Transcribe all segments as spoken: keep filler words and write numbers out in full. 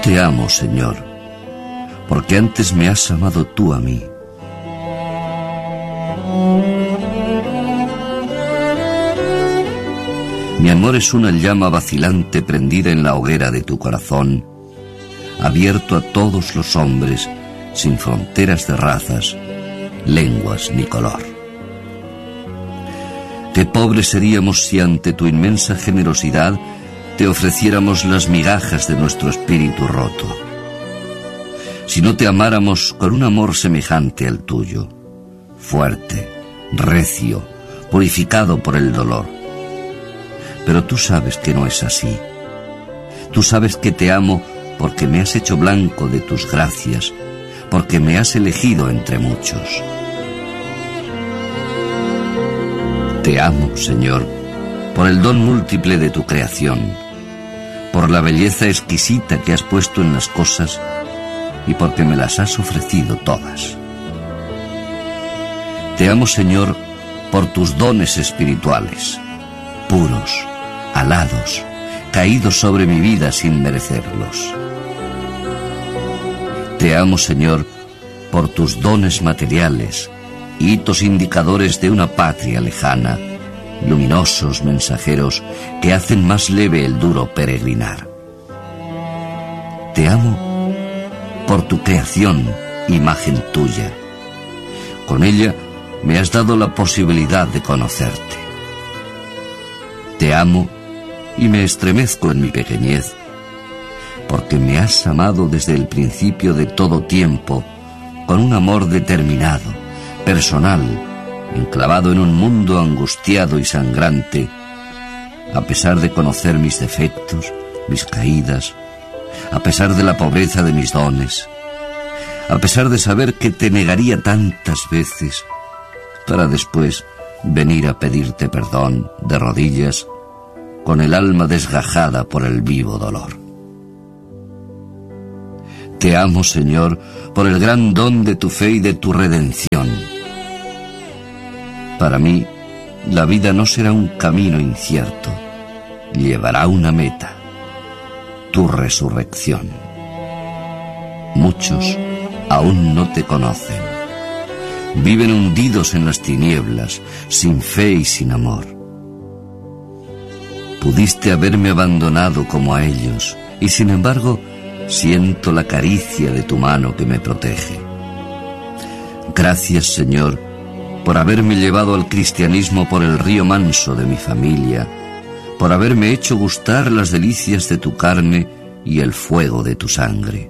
te amo, Señor, porque antes me has amado tú a mí. Mi amor es una llama vacilante prendida en la hoguera de tu corazón, abierto a todos los hombres, sin fronteras de razas, lenguas ni color. Qué pobres seríamos si ante tu inmensa generosidad te ofreciéramos las migajas de nuestro espíritu roto. Si no te amáramos con un amor semejante al tuyo, fuerte, recio, purificado por el dolor. Pero tú sabes que no es así. Tú sabes que te amo porque me has hecho blanco de tus gracias, porque me has elegido entre muchos. Te amo, Señor, por el don múltiple de tu creación, por la belleza exquisita que has puesto en las cosas y porque me las has ofrecido todas. Te amo, Señor, por tus dones espirituales, puros, alados, caídos sobre mi vida sin merecerlos. Te amo, Señor, por tus dones materiales, hitos indicadores de una patria lejana, luminosos mensajeros que hacen más leve el duro peregrinar. Te amo por tu creación, imagen tuya. Con ella me has dado la posibilidad de conocerte. Te amo y me estremezco en mi pequeñez, porque me has amado desde el principio de todo tiempo, con un amor determinado, personal, enclavado en un mundo angustiado y sangrante, a pesar de conocer mis defectos, mis caídas, a pesar de la pobreza de mis dones, a pesar de saber que te negaría tantas veces, para después venir a pedirte perdón de rodillas, con el alma desgajada por el vivo dolor. Te amo, Señor, por el gran don de tu fe y de tu redención. Para mí, la vida no será un camino incierto, llevará una meta, tu resurrección. Muchos aún no te conocen. Viven hundidos en las tinieblas, sin fe y sin amor. Pudiste haberme abandonado como a ellos, y sin embargo, siento la caricia de tu mano que me protege. Gracias, Señor, por haberme llevado al cristianismo por el río manso de mi familia, por haberme hecho gustar las delicias de tu carne y el fuego de tu sangre.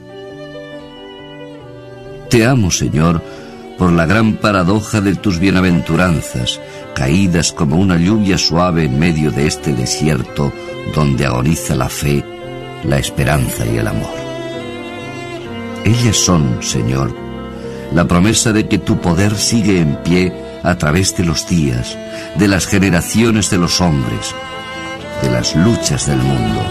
Te amo, Señor, por la gran paradoja de tus bienaventuranzas, caídas como una lluvia suave en medio de este desierto donde agoniza la fe, la esperanza y el amor. Ellas son, Señor, la promesa de que tu poder sigue en pie a través de los días, de las generaciones de los hombres, de las luchas del mundo.